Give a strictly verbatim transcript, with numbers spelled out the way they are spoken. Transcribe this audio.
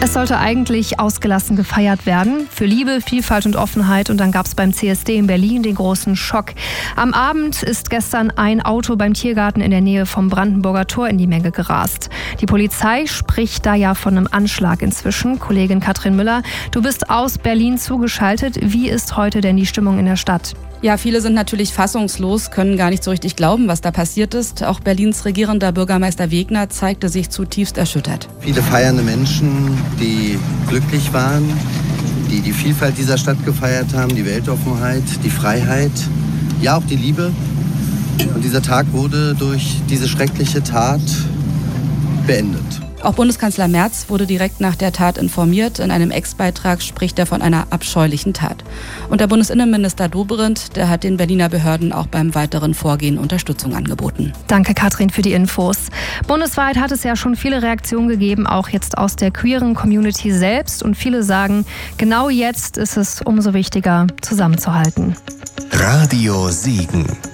Es sollte eigentlich ausgelassen gefeiert werden. Für Liebe, Vielfalt und Offenheit. Und dann gab es beim C S D in Berlin den großen Schock. Am Abend ist gestern ein Auto beim Tiergarten in der Nähe vom Brandenburger Tor in die Menge gerast. Die Polizei spricht da ja von einem Anschlag inzwischen. Kollegin Katrin Müller, du bist aus Berlin zugeschaltet. Wie ist heute denn die Stimmung in der Stadt? Ja, viele sind natürlich fassungslos, können gar nicht so richtig glauben, was da passiert ist. Auch Berlins regierender Bürgermeister Wegner zeigte sich zutiefst erschüttert. Viele feiernde Menschen, die glücklich waren, die die Vielfalt dieser Stadt gefeiert haben, die Weltoffenheit, die Freiheit, ja auch die Liebe. Und dieser Tag wurde durch diese schreckliche Tat beendet. Auch Bundeskanzler Merz wurde direkt nach der Tat informiert. In einem Ex-Beitrag spricht er von einer abscheulichen Tat. Und der Bundesinnenminister Dobrindt, der hat den Berliner Behörden auch beim weiteren Vorgehen Unterstützung angeboten. Danke, Katrin, für die Infos. Bundesweit hat es ja schon viele Reaktionen gegeben, auch jetzt aus der queeren Community selbst. Und viele sagen, genau jetzt ist es umso wichtiger, zusammenzuhalten. Radio Siegen.